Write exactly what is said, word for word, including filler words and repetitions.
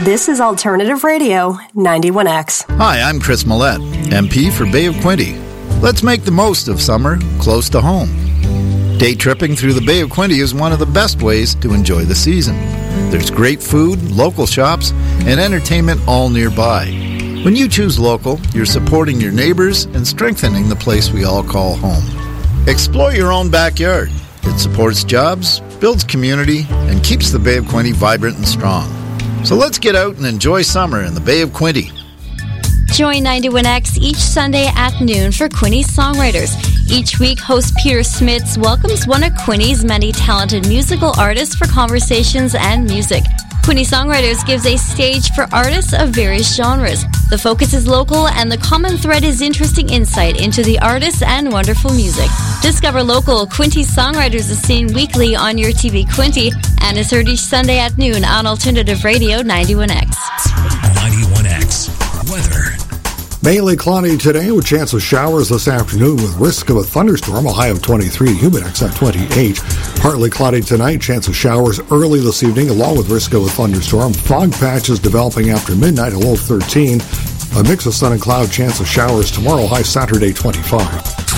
This is Alternative Radio, ninety-one X. Hi, I'm Chris Millette, M P for Bay of Quinte. Let's make the most of summer close to home. Day tripping through the Bay of Quinte is one of the best ways to enjoy the season. There's great food, local shops, and entertainment all nearby. When you choose local, you're supporting your neighbors and strengthening the place we all call home. Explore your own backyard. It supports jobs, builds community, and keeps the Bay of Quinte vibrant and strong. So let's get out and enjoy summer in the Bay of Quinte. Join ninety-one X each Sunday at noon for Quinte Songwriters. Each week, host Peter Smits welcomes one of Quinte's many talented musical artists for conversations and music. Quinte Songwriters gives a stage for artists of various genres. The focus is local, and the common thread is interesting insight into the artists and wonderful music. Discover local Quinte Songwriters is seen weekly on your T V Quinte and is heard each Sunday at noon on Alternative Radio ninety-one X. ninety-one X. Weather. Mainly cloudy today with chance of showers this afternoon with risk of a thunderstorm, a high of twenty-three, Humidex at twenty-eight. Partly cloudy tonight, chance of showers early this evening along with risk of a thunderstorm. Fog patches developing after midnight, a low of thirteen. A mix of sun and cloud, chance of showers tomorrow, high Saturday twenty-five.